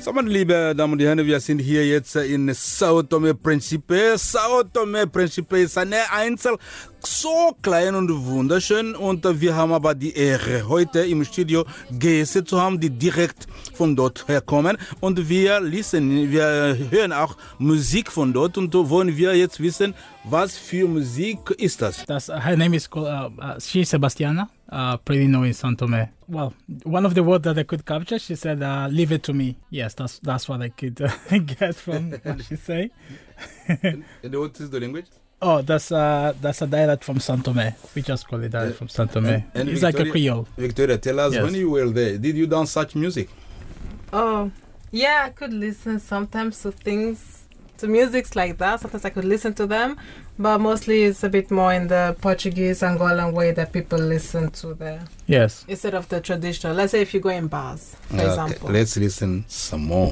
So, meine liebe Damen und Herren, wir sind hier jetzt in Sao Tome Principe. Sao Tome Principe ist eine Insel, so klein und wunderschön. Und wir haben aber die Ehre, heute im Studio Gäste zu haben, die direkt von dort herkommen. Und wir hören auch Musik von dort. Und wollen wir jetzt wissen, was für Musik ist das? Her name is she's Sebastiana, pretty known in Sao Tome. Well, one of the words that I could capture, she said, "Leave it to me." Yes, that's what I could get from what she say. And what is the language? Oh, that's a dialect from Sao Tome. We just call it dialect from Sao Tome. And it's Victoria, like a Creole. Victoria, tell us, Yes. when you were there, did you dance such music? Oh, yeah, I could listen sometimes to musics like that. Sometimes I could listen to them, but mostly it's a bit more in the Portuguese, Angolan way that people listen to Yes. instead of the traditional. Let's say if you go in bars, for example. Let's listen some more.